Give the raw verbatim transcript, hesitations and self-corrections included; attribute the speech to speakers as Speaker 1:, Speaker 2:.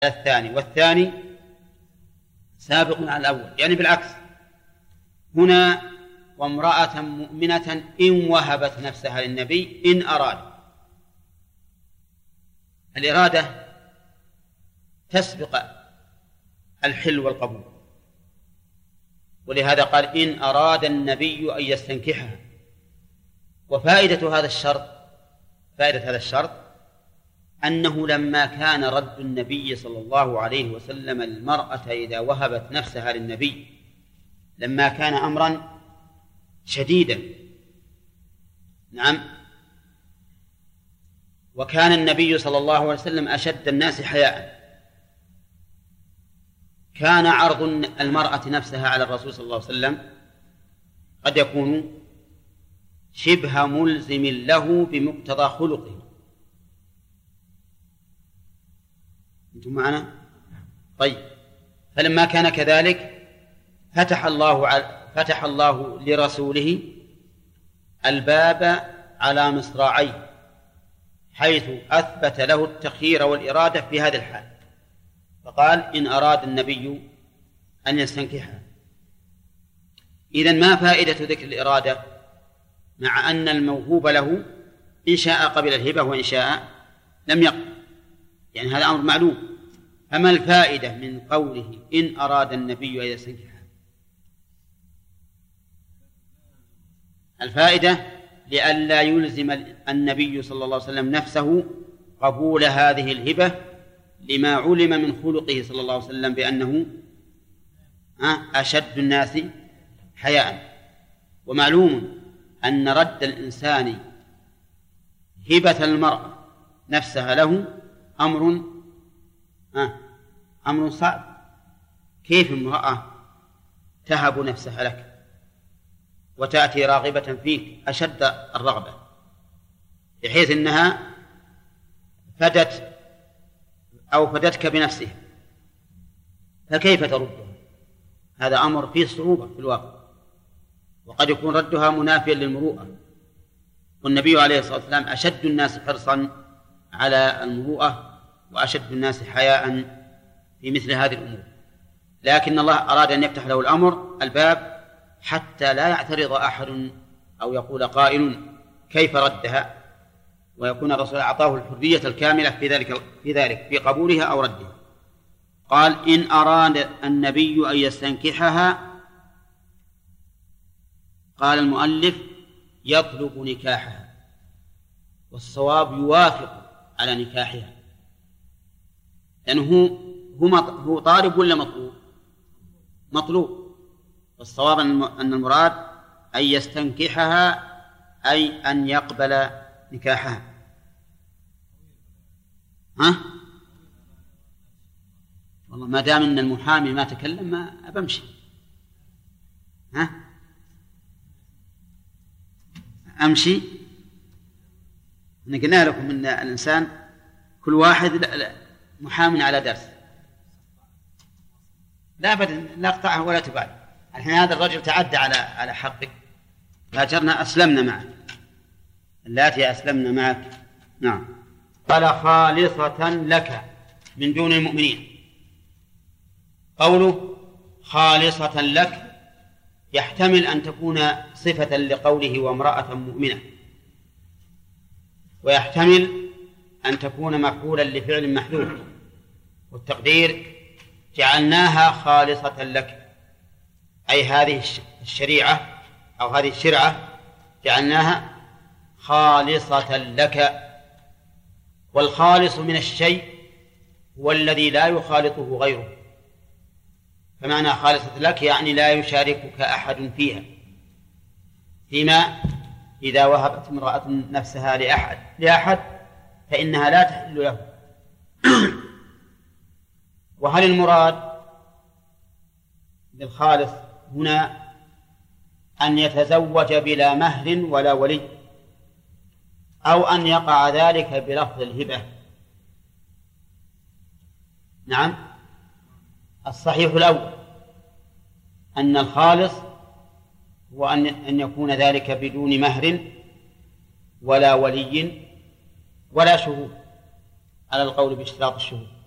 Speaker 1: الثاني، والثاني سابق على الأول، يعني بالعكس. هنا وامرأة مؤمنة إن وهبت نفسها للنبي إن أراد. الإرادة تسبق الحل والقبول، ولهذا قال إن أراد النبي أن يستنكحها. وفائدة هذا الشرط فائدة هذا الشرط أنه لما كان رد النبي صلى الله عليه وسلم المرأة إذا وهبت نفسها للنبي لما كان أمرا شديدا، نعم، وكان النبي صلى الله عليه وسلم أشد الناس حياء، كان عرض المرأة نفسها على الرسول صلى الله عليه وسلم قد يكون شبه ملزم له بمقتضى خلقه. أنتم معنا؟ طيب، فلما كان كذلك فتح الله على فتح الله لرسوله الباب على مصراعيه، حيث أثبت له التخيير والإرادة في هذا الحال، فقال إن أراد النبي أن يستنكحها. إذن ما فائدة ذكر الإرادة مع أن الموهوب له إن شاء قبل الهبة وإن شاء لم يقبل؟ يعني هذا أمر معلوم. فما الفائدة من قوله إن أراد النبي أن يستنكحها؟ الفائدة لئلا يلزم النبي صلى الله عليه وسلم نفسه قبول هذه الهبة لما علم من خلقه صلى الله عليه وسلم بأنه أشد الناس حياء. ومعلوم أن رد الإنسان هبة المرأة نفسها له أمر أمر صعب. كيف امرأة تهب نفسها لك وتأتي راغبة فيك أشد الرغبة بحيث أنها فدت أو فدتك بنفسها، فكيف تردها؟ هذا أمر فيه صعوبة في الواقع، وقد يكون ردها منافيا للمروءة، والنبي عليه الصلاة والسلام أشد الناس حرصا على المروءة وأشد الناس حياء في مثل هذه الأمور. لكن الله أراد أن يفتح له الأمر الباب حتى لا يعترض أحد أو يقول قائل كيف ردها، ويكون الرسول أعطاه الحرية الكاملة في ذلك في ذلك في قبولها أو ردها. قال إن أراد النبي أن يستنكحها، قال المؤلف يطلب نكاحها، والصواب يوافق على نكاحها، لأنه هو هو طالب ولا مطلوب؟ مطلوب. والصواب أن المراد أن يستنكحها أي أن يقبل نكاحها. ها؟ والله ما دام أن المحامي ما تكلم ما أبمشي. ها؟ أمشي. قلنا لكم أن الإنسان كل واحد محامي على درس، لا أبدا لا اقطعه ولا تبالي. الحين هذا الرجل تعدى على على حقك، فاجرنا أسلمنا معك، اللاتي أسلمنا معك. نعم. قال خالصة لك من دون المؤمنين. قوله خالصة لك يحتمل أن تكون صفة لقوله وامرأة مؤمنة، ويحتمل أن تكون مفعولا لفعل محذوف، والتقدير جعلناها خالصة لك، أي هذه الشريعة أو هذه الشرعة جعلناها خالصة لك. والخالص من الشيء هو الذي لا يخالطه غيره، فمعنى خالصة لك يعني لا يشاركك أحد فيها، فيما إذا وهبت امرأة نفسها لأحد لأحد فإنها لا تحل له. وهل المراد بالخالص هنا أن يتزوج بلا مهر ولا ولي، أو أن يقع ذلك بلفظ الهبة؟ نعم، الصحيح الأول أن الخالص هو أن يكون ذلك بدون مهر ولا ولي ولا شهود، على القول باشتراط الشهود.